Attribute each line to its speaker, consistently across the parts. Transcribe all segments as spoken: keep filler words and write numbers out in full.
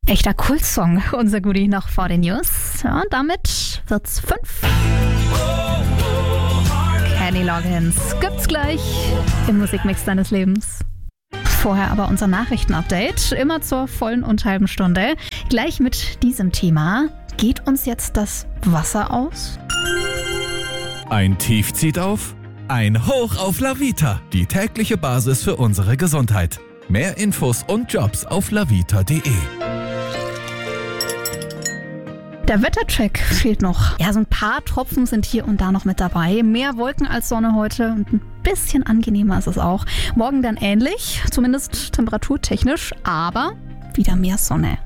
Speaker 1: Echter Kultsong, unser Goodie noch vor den News. Ja, und damit wird's fünf. Kenny Loggins gibt's gleich im Musikmix deines Lebens. Vorher aber unser Nachrichtenupdate, immer zur vollen und halben Stunde. Gleich mit diesem Thema. Geht uns jetzt das Wasser aus?
Speaker 2: Ein Tief zieht auf, ein Hoch auf Lavita, die tägliche Basis für unsere Gesundheit. Mehr Infos und Jobs auf lavita punkt de.
Speaker 1: Der Wettercheck fehlt noch. Ja, so ein paar Tropfen sind hier und da noch mit dabei. Mehr Wolken als Sonne heute und ein bisschen angenehmer ist es auch. Morgen dann ähnlich, zumindest temperaturtechnisch, aber wieder mehr Sonne.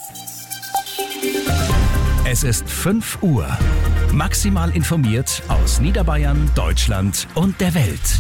Speaker 3: Es ist fünf Uhr. Maximal informiert aus Niederbayern, Deutschland und der Welt.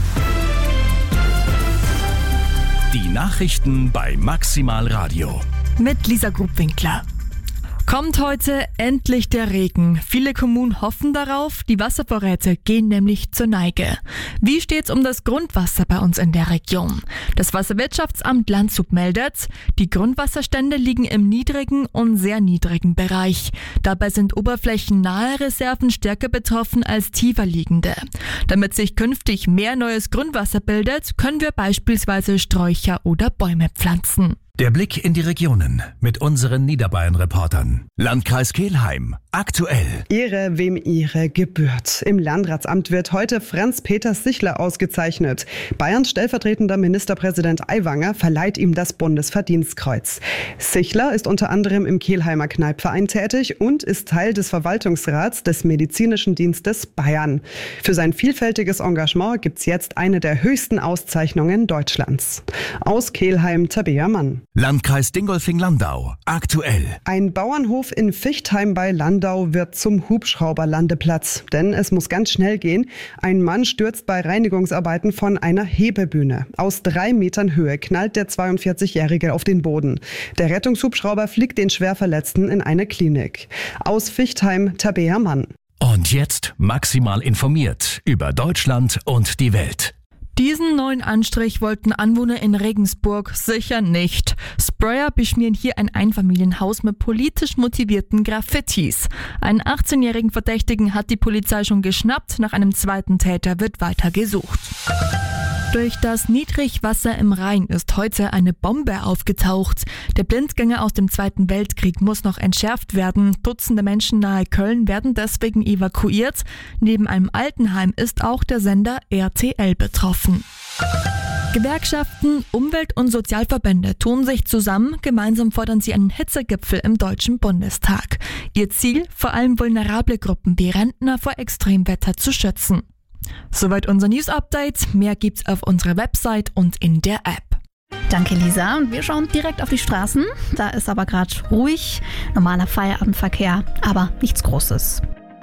Speaker 3: Die Nachrichten bei Maximal Radio.
Speaker 4: Mit Lisa Grubwinkler. Kommt heute endlich der Regen. Viele Kommunen hoffen darauf, die Wasservorräte gehen nämlich zur Neige. Wie steht's um das Grundwasser bei uns in der Region? Das Wasserwirtschaftsamt Landshut meldet, die Grundwasserstände liegen im niedrigen und sehr niedrigen Bereich. Dabei sind oberflächennahe Reserven stärker betroffen als tiefer liegende. Damit sich künftig mehr neues Grundwasser bildet, können wir beispielsweise Sträucher oder Bäume pflanzen.
Speaker 3: Der Blick in die Regionen mit unseren Niederbayern-Reportern. Landkreis Kelheim. Aktuell.
Speaker 5: Ehre, wem Ehre gebührt. Im Landratsamt wird heute Franz-Peter Sichler ausgezeichnet. Bayerns stellvertretender Ministerpräsident Aiwanger verleiht ihm das Bundesverdienstkreuz. Sichler ist unter anderem im Kelheimer Kneippverein tätig und ist Teil des Verwaltungsrats des Medizinischen Dienstes Bayern. Für sein vielfältiges Engagement gibt's jetzt eine der höchsten Auszeichnungen Deutschlands. Aus Kelheim, Tabea Mann.
Speaker 3: Landkreis Dingolfing-Landau. Aktuell.
Speaker 5: Ein Bauernhof in Vichtheim bei Landau wird zum Hubschrauberlandeplatz. Denn es muss ganz schnell gehen. Ein Mann stürzt bei Reinigungsarbeiten von einer Hebebühne. Aus drei Metern Höhe knallt der zweiundvierzigjährige auf den Boden. Der Rettungshubschrauber fliegt den Schwerverletzten in eine Klinik. Aus Vichtheim, Tabea Mann.
Speaker 3: Und jetzt maximal informiert über Deutschland und die Welt.
Speaker 4: Diesen neuen Anstrich wollten Anwohner in Regensburg sicher nicht. Sprayer beschmieren hier ein Einfamilienhaus mit politisch motivierten Graffitis. Einen achtzehnjährigen Verdächtigen hat die Polizei schon geschnappt. Nach einem zweiten Täter wird weiter gesucht. Durch das Niedrigwasser im Rhein ist heute eine Bombe aufgetaucht. Der Blindgänger aus dem Zweiten Weltkrieg muss noch entschärft werden. Dutzende Menschen nahe Köln werden deswegen evakuiert. Neben einem Altenheim ist auch der Sender R T L betroffen. Gewerkschaften, Umwelt- und Sozialverbände tun sich zusammen. Gemeinsam fordern sie einen Hitzegipfel im Deutschen Bundestag. Ihr Ziel, vor allem vulnerable Gruppen wie Rentner vor Extremwetter zu schützen. Soweit unser News-Update. Mehr gibt's auf unserer Website und in der App.
Speaker 1: Danke, Lisa. Und wir schauen direkt auf die Straßen. Da ist aber gerade ruhig, normaler Feierabendverkehr, aber nichts Großes.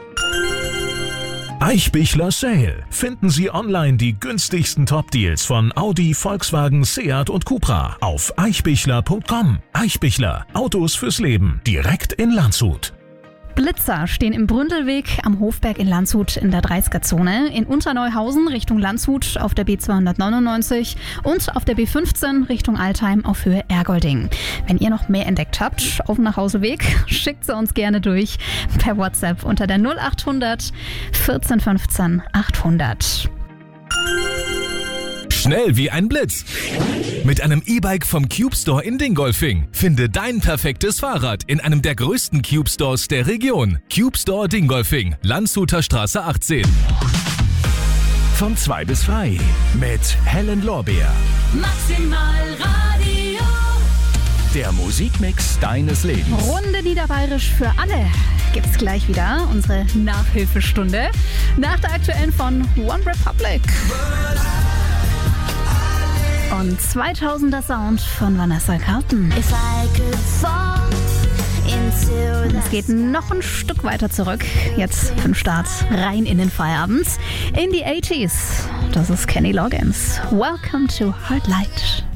Speaker 6: Eichbichler Sale. Finden Sie online die günstigsten Top-Deals von Audi, Volkswagen, Seat und Cupra auf eichbichler punkt com. Eichbichler. Autos fürs Leben. Direkt in Landshut.
Speaker 1: Blitzer stehen im Bründelweg am Hofberg in Landshut in der dreißiger-Zone, in Unterneuhausen Richtung Landshut auf der B zweihundertneunundneunzig und auf der B fünfzehn Richtung Altheim auf Höhe Ergolding. Wenn ihr noch mehr entdeckt habt auf dem Nachhauseweg, schickt sie uns gerne durch per WhatsApp unter der null achthundert vierzehn fünfzehn achthundert.
Speaker 2: Schnell wie ein Blitz. Mit einem E-Bike vom Cube Store in Dingolfing. Finde dein perfektes Fahrrad in einem der größten Cube Stores der Region. Cube Store Dingolfing, Landshuter Straße achtzehn.
Speaker 3: Von zwei bis frei mit Helen Lorbeer.
Speaker 7: Maximal Radio.
Speaker 3: Der Musikmix deines Lebens.
Speaker 1: Runde Niederbayerisch für alle. Gibt's gleich wieder unsere Nachhilfestunde nach der aktuellen von One Republic. Und zweitausender Sound von Vanessa Carlton. Und es geht noch ein Stück weiter zurück. Jetzt für den Start rein in den Feierabend. In die achtziger. Das ist Kenny Loggins. Welcome to Hard Light.